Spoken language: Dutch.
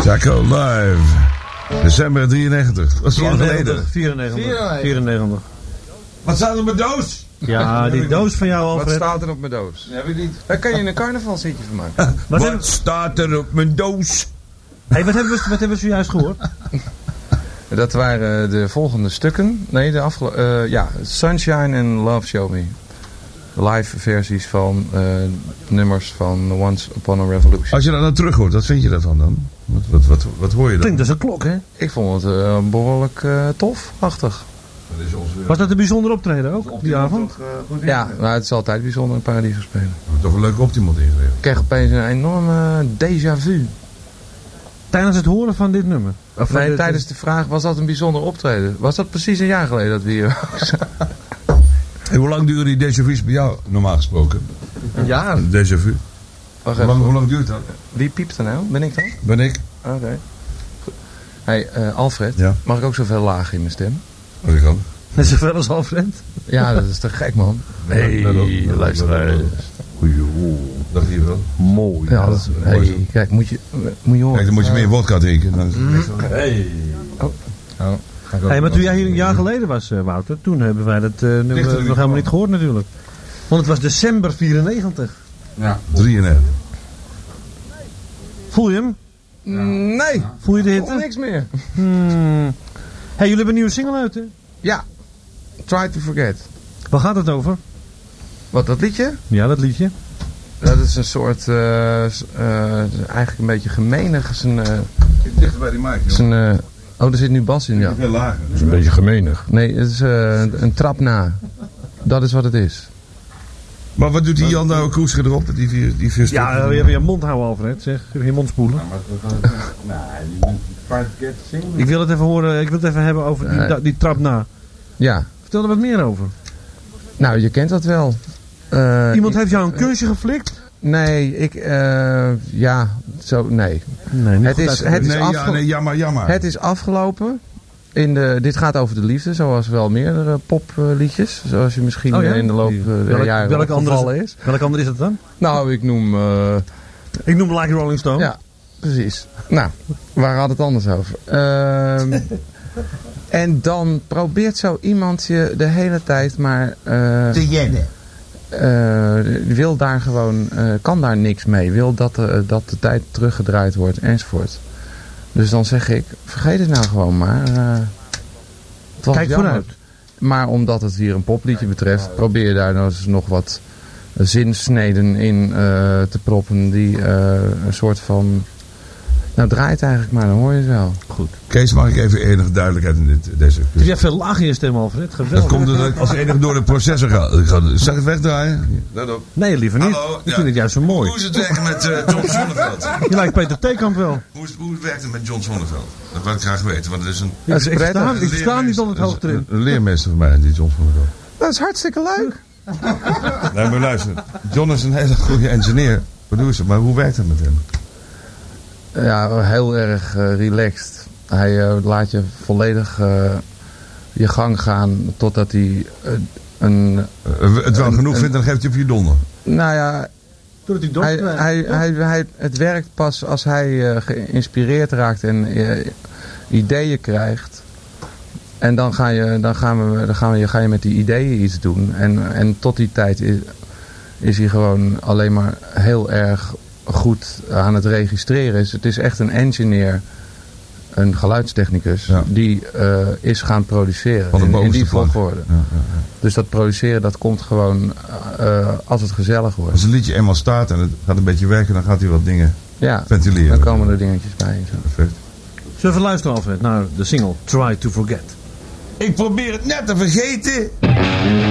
Jaco live. December 93. Dat is lang geleden. 94. Wat staat er op mijn doos? Ja, die doos van jou, Alfred. Wat staat er op mijn doos? Ja, weet ik niet. Daar kan je een carnavalsliedje van maken. Wat staat er op mijn doos? Hey, wat hebben we zojuist gehoord? Dat waren de volgende stukken. Nee, Sunshine en Love Show Me. Live versies van nummers van Once Upon a Revolution. Als je dat nou terug hoort, wat vind je daarvan dan? Wat hoor je dan? Klinkt als een klok, hè? Ik vond het behoorlijk tof, prachtig. Was dat een bijzonder optreden ook, die avond? Ja, maar het is altijd bijzonder in Paradiso spelen. Toch een leuke Optimond ingegeven. Ik kreeg opeens een enorme déjà vu. Tijdens het horen van dit nummer? Tijdens de vraag, was dat een bijzonder optreden? Was dat precies een jaar geleden dat we hier En hoe lang duren die déjà vu's bij jou, normaal gesproken? Een jaar? Een déjà vu. Wacht Hoe even. lang duurt dat? Wie piept er nou? Ben ik dan? Ben ik? Oké. Hey, Alfred, Ja? mag ik ook zoveel laag in mijn stem? Wat ik kan. Net zoveel als Alfred? Ja, dat is te gek, man. Nee, luister. Dat hier wel. Mooi. Ja, dat is, hey, kijk, moet je horen. Kijk, dan moet je meer wodka drinken. Dan is het echt Hey, maar toen jij hier een jaar geleden was, Wouter, toen hebben wij dat nummer nog helemaal niet gehoord natuurlijk. Want het was december 94. Ja. 93. Voel je hem? Nee, Voel je de ik hitte? voel niks meer. Hey, jullie hebben een nieuwe single uit, hè? Ja, Try to Forget. Waar gaat het over? Wat, dat liedje? Ja, dat liedje. Dat is een soort, eigenlijk een beetje gemeenig. Dichter bij die mic, joh. Er zit nu bas in, ja. Veel lager. Dat is een beetje gemeenig. Nee, het is een trap na. Dat is wat het is. Maar wat doet die Jan nou Kroesker erop? Die vier Ja, je hebt je mond houden, Alfred, zeg. Je mond spoelen. Ik wil het even horen, ik wil het even hebben over die trap na. Ja. Vertel er wat meer over. Nou, je kent dat wel. Iemand heeft jou een kunstje geflikt? Nee, nee. Nee, niet jammer. Het is afgelopen. Dit gaat over de liefde, zoals wel meerdere popliedjes. Zoals je misschien in de loop der jaren opgevallen is. Welke andere is dat dan? Nou, ik noem... Ik noem Like Rolling Stone. Ja, precies. Nou, waar gaat het anders over? En dan probeert zo iemand je de hele tijd maar... te jennen. Wil daar gewoon... kan daar niks mee. Wil dat de tijd teruggedraaid wordt enzovoort. Dus dan zeg ik, vergeet het nou gewoon maar. Kijk vooruit. Maar omdat het hier een popliedje betreft, probeer je daar nog wat zinsneden in te proppen die een soort van... Nou, draait eigenlijk maar, dan hoor je het wel. Goed. Kees, mag ik even enige duidelijkheid in deze Je hebt veel laag in je stem, Alfred. Geweldig. Dat komt omdat ik als enige door de processor ga. Zal ik het wegdraaien? Let op. Nee, liever niet. Hallo, Ik vind het juist zo mooi. Hoe is het werken met John Zonneveld? Je lijkt Peter Theekamp wel. Hoe werkt het met John Zonneveld? Dat wil ik graag weten, want het is een... Ik sta niet onder het hoogte erin. Een leermeester van mij, die John Zonneveld. Dat is hartstikke leuk. Nee, maar luister. John is een hele goede engineer, producer, maar hoe werkt het met hem? Ja, heel erg relaxed. Hij laat je volledig je gang gaan totdat hij het wel genoeg vindt, dan geeft hij op je donder. Nou ja, het werkt pas als hij geïnspireerd raakt en ideeën krijgt. En dan ga je met die ideeën iets doen. En tot die tijd is hij gewoon alleen maar heel erg goed aan het registreren. Het is echt een engineer, een geluidstechnicus, die is gaan produceren in die volgorde. Ja. Dus dat produceren, dat komt gewoon als het gezellig wordt. Als een liedje eenmaal staat en het gaat een beetje werken, dan gaat hij wat dingen ventileren. Dan komen er dingetjes bij. Zo. Perfect. Zullen we even luisteren, Alfred, naar de single Try to Forget? Ik probeer het net te vergeten.